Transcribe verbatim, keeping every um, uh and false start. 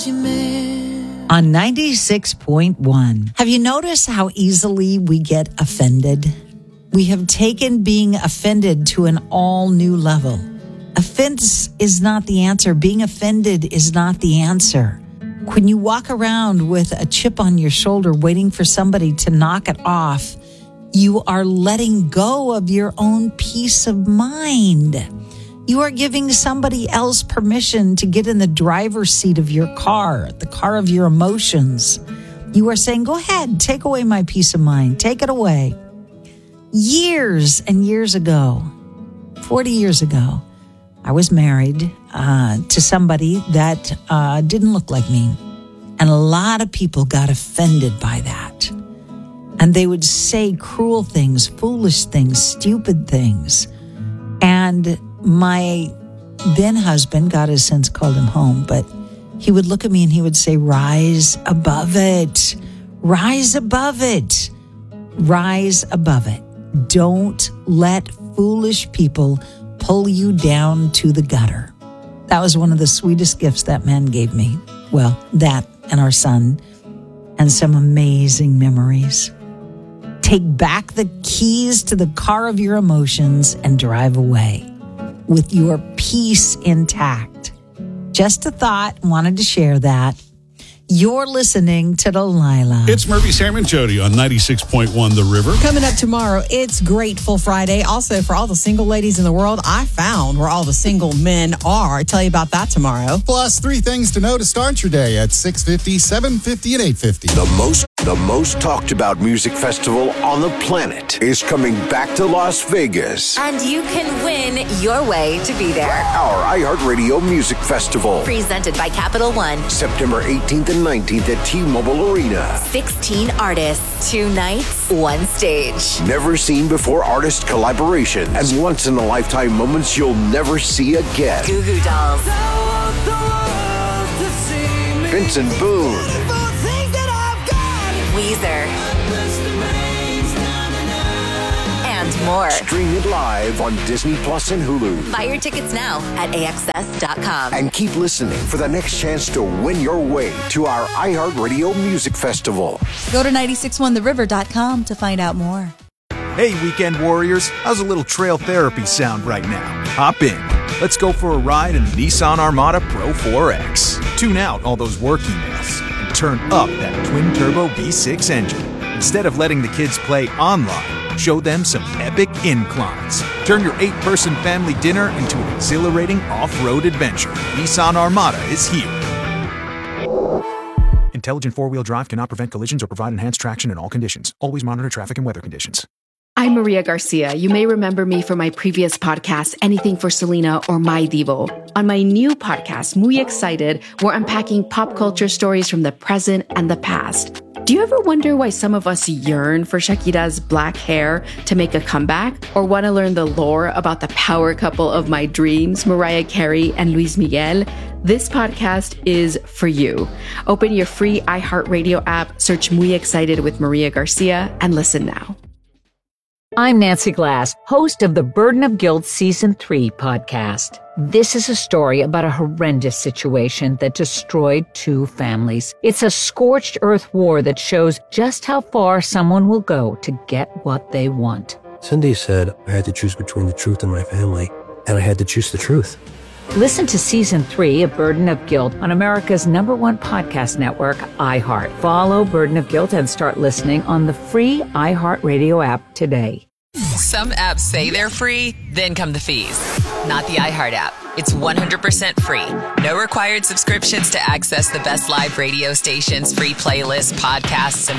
On ninety-six point one, have you noticed how easily we get offended? We have taken being offended to an all new level. Offense is not the answer. Being offended is not the answer. When you walk around with a chip on your shoulder waiting for somebody to knock it off, you are letting go of your own peace of mind. You are giving somebody else permission to get in the driver's seat of your car, the car of your emotions. You are saying, go ahead, take away my peace of mind. Take it away. Years and years ago, forty years ago, I was married uh, to somebody that uh, didn't look like me. And a lot of people got offended by that. And they would say cruel things, foolish things, stupid things. And my then husband, God has since called him home, but he would look at me and he would say, rise above it. Rise above it. Rise above it. Don't let foolish people pull you down to the gutter. That was one of the sweetest gifts that man gave me. Well, that and our son, and some amazing memories. Take back the keys to the car of your emotions and drive away with your peace intact. Just a thought, wanted to share that. You're listening to Delilah. It's Murphy, Sam, and Jody on ninety-six point one The River. Coming up tomorrow, it's Grateful Friday. Also, for all the single ladies in the world, I found where all the single men are. I'll tell you about that tomorrow. Plus, three things to know to start your day at six fifty, seven fifty, and eight fifty. The most the most talked about music festival on the planet is coming back to Las Vegas. And you can win your way to be there. Our iHeartRadio Music Festival. Presented by Capital One. September eighteenth and nineteenth at T-Mobile Arena. sixteen artists, two nights, one stage. Never seen before artist collaboration and once-in-a-lifetime moments you'll never see again. Goo Goo Dolls. Vincent Boone. Weezer. And more. Stream it live on Disney Plus and Hulu. Buy your tickets now at A X S dot com. And keep listening for the next chance to win your way to our iHeartRadio Music Festival. Go to nine six one the river dot com to find out more. Hey, weekend warriors. How's a little trail therapy sound right now? Hop in. Let's go for a ride in the Nissan Armada Pro four X. Tune out all those work emails and turn up that twin-turbo V six engine. Instead of letting the kids play online, show them some epic inclines. Turn your eight-person family dinner into an exhilarating off-road adventure. Nissan Armada is here. Intelligent four-wheel drive cannot prevent collisions or provide enhanced traction in all conditions. Always monitor traffic and weather conditions. I'm Maria Garcia. You may remember me from my previous podcast, Anything for Selena or My Divo. On my new podcast, Muy Excited, we're unpacking pop culture stories from the present and the past. Do you ever wonder why some of us yearn for Shakira's black hair to make a comeback? Or want to learn the lore about the power couple of my dreams, Mariah Carey and Luis Miguel? This podcast is for you. Open your free iHeartRadio app, search Muy Excited with Maria Garcia, and listen now. I'm Nancy Glass, host of the Burden of Guilt Season three podcast. This is a story about a horrendous situation that destroyed two families. It's a scorched earth war that shows just how far someone will go to get what they want. Cindy said I had to choose between the truth and my family, and I had to choose the truth. Listen to Season three of Burden of Guilt on America's number one podcast network, iHeart. Follow Burden of Guilt and start listening on the free iHeartRadio app today. Some apps say they're free, then come the fees. Not the iHeart app. It's one hundred percent free. No required subscriptions to access the best live radio stations, free playlists, podcasts, and